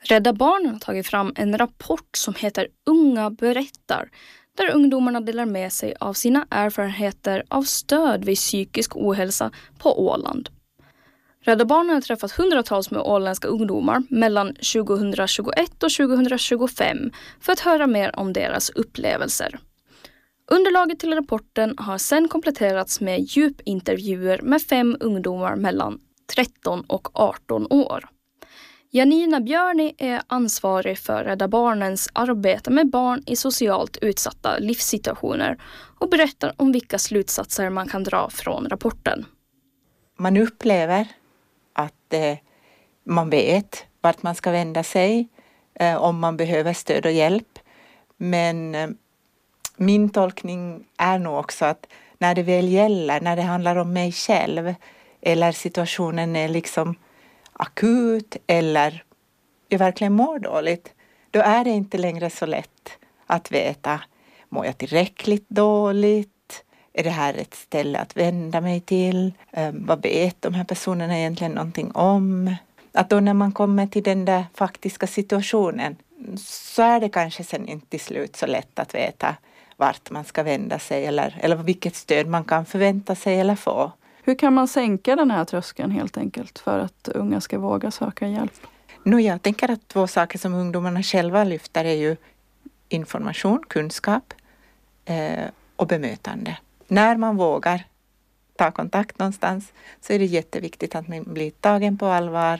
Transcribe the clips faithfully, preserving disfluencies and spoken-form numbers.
Rädda Barnen har tagit fram en rapport som heter Unga berättar, där ungdomarna delar med sig av sina erfarenheter av stöd vid psykisk ohälsa på Åland. Rädda Barnen har träffat hundratals med åländska ungdomar mellan tjugohundratjugoett och tjugohundratjugofem för att höra mer om deras upplevelser. Underlaget till rapporten har sedan kompletterats med djupintervjuer med fem ungdomar mellan tretton och arton år. Janina Björni är ansvarig för Rädda Barnens arbete med barn i socialt utsatta livssituationer och berättar om vilka slutsatser man kan dra från rapporten. Man upplever att eh, man vet vart man ska vända sig eh, om man behöver stöd och hjälp. Men eh, min tolkning är nog också att när det väl gäller, när det handlar om mig själv eller situationen är liksom akut eller jag verkligen mår dåligt, då är det inte längre så lätt att veta, mår jag tillräckligt dåligt? Är det här ett ställe att vända mig till? Um, vad vet de här personerna egentligen någonting om? Att då när man kommer till den där faktiska situationen så är det kanske sen inte till slut så lätt att veta vart man ska vända sig eller, eller vilket stöd man kan förvänta sig eller få. Hur kan man sänka den här tröskeln helt enkelt för att unga ska våga söka hjälp? No, jag tänker att två saker som ungdomarna själva lyfter är ju information, kunskap eh, och bemötande. När man vågar ta kontakt någonstans så är det jätteviktigt att man blir tagen på allvar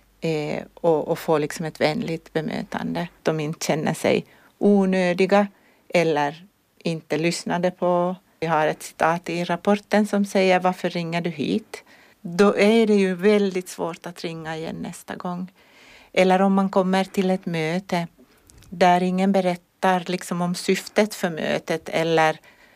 eh, och, och får liksom ett vänligt bemötande. De inte känner sig onödiga eller inte lyssnade på. Vi har ett citat i rapporten som säger varför ringer du hit? Då är det ju väldigt svårt att ringa igen nästa gång. Eller om man kommer till ett möte där ingen berättar liksom om syftet för mötet eller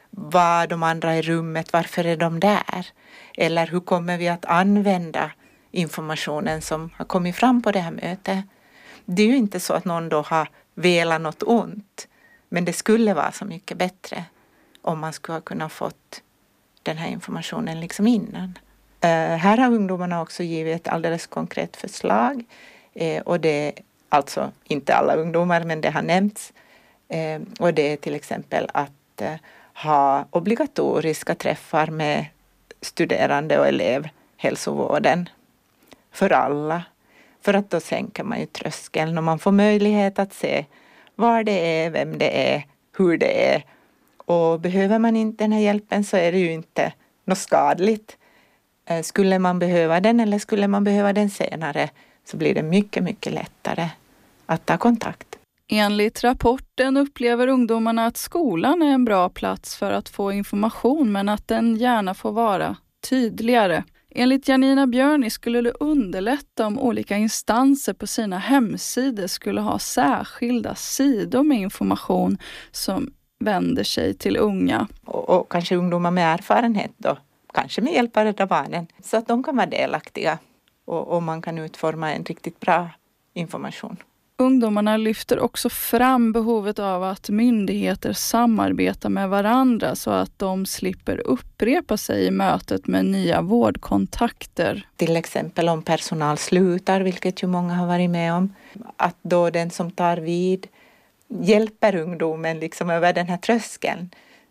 vad de andra i rummet, varför är de där? Eller hur kommer vi att använda informationen som har kommit fram på det här mötet? Det är ju inte så att någon då har velat något ont, men det skulle vara så mycket bättre om man skulle ha kunnat fått den här informationen liksom innan. Uh, här har ungdomarna också givit ett alldeles konkret förslag. Uh, och det är alltså inte alla ungdomar, men det har nämnts. Uh, och det är till exempel att uh, ha obligatoriska träffar med studerande och elevhälsovården för alla. För att då sänker man ju tröskeln och man får möjlighet att se var det är, vem det är, hur det är. Och behöver man inte den här hjälpen så är det ju inte något skadligt. Skulle man behöva den eller skulle man behöva den senare så blir det mycket, mycket lättare att ta kontakt. Enligt rapporten upplever ungdomarna att skolan är en bra plats för att få information men att den gärna får vara tydligare. Enligt Janina Björni skulle det underlätta om olika instanser på sina hemsidor skulle ha särskilda sidor med information som vänder sig till unga. Och, och kanske ungdomar med erfarenhet då, kanske med hjälp av Rädda Barnen, så att de kan vara delaktiga och, och man kan utforma en riktigt bra information. Ungdomarna lyfter också fram behovet av att myndigheter samarbetar med varandra så att de slipper upprepa sig i mötet med nya vårdkontakter. Till exempel om personal slutar, vilket ju många har varit med om, att då den som tar vid hjälper ungdomen liksom över den här tröskeln.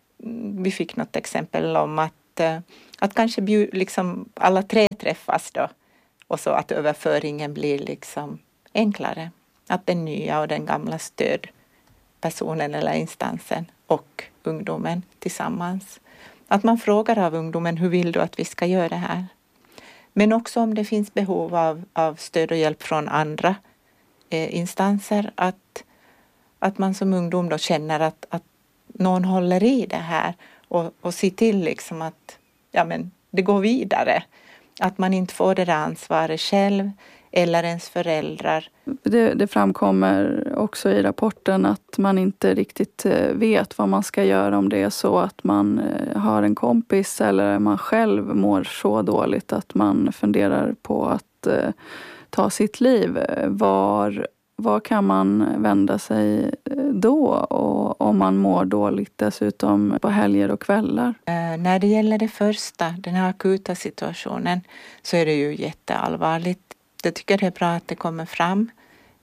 Vi fick något exempel om att, att kanske bjud, liksom alla tre träffas då och så att överföringen blir liksom enklare. Att den nya och den gamla stödpersonen eller instansen och ungdomen tillsammans. Att man frågar av ungdomen, hur vill du att vi ska göra det här? Men också om det finns behov av, av stöd och hjälp från andra eh, instanser. Att, att man som ungdom då känner att, att någon håller i det här. Och, och ser till liksom att ja, men det går vidare. Att man inte får det där ansvaret själv. Eller ens föräldrar. Det, det framkommer också i rapporten att man inte riktigt vet vad man ska göra om det är så att man har en kompis eller man själv mår så dåligt att man funderar på att eh, ta sitt liv. Var, var kan man vända sig då och om man mår dåligt dessutom på helger och kvällar? Eh, när det gäller det första, den här akuta situationen, så är det ju jätteallvarligt. Jag tycker det är bra att det kommer fram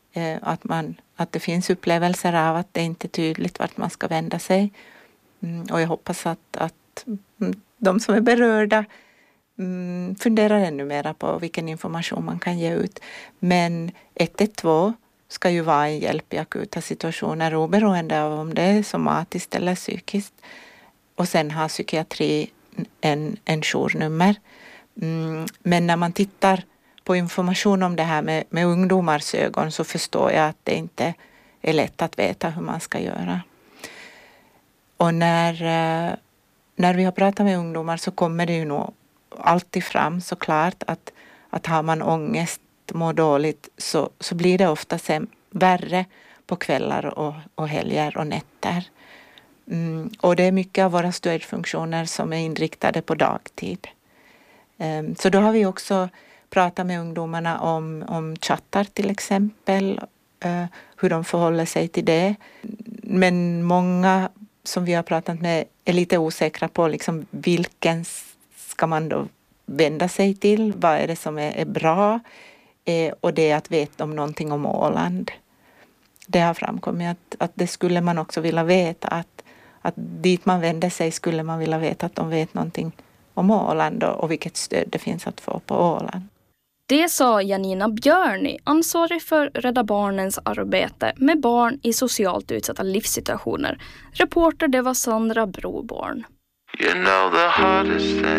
Eh, att, man, att det finns upplevelser av att det inte är tydligt vart man ska vända sig. Mm, och jag hoppas att, att de som är berörda mm, funderar ännu mer på vilken information man kan ge ut. Men ett ett två ska ju vara en hjälp i akuta situationer oberoende av om det är somatiskt eller psykiskt. Och sen har psykiatri en, en journummer. Mm, men när man tittar på information om det här med, med ungdomars ögon så förstår jag att det inte är lätt att veta hur man ska göra. Och när, när vi har pratat med ungdomar så kommer det ju nog alltid fram såklart att, att har man ångest, mår dåligt så, så blir det ofta sen värre på kvällar och, och helger och nätter. Mm, och det är mycket av våra stödfunktioner som är inriktade på dagtid. Um, så då har vi också pratat med ungdomarna om, om chattar till exempel, uh, hur de förhåller sig till det. Men många som vi har pratat med är lite osäkra på liksom, vilken ska man då vända sig till, vad är det som är, är bra, eh, och det är att veta om någonting om Åland. Det har framkommit att, att det skulle man också vilja veta, att, att dit man vänder sig skulle man vilja veta att de vet någonting om Åland och, och vilket stöd det finns att få på Åland. Det sa Janina Björni, ansvarig för Rädda Barnens arbete med barn i socialt utsatta livssituationer. Reporter det var Sandra Broborn. You know the hardest thing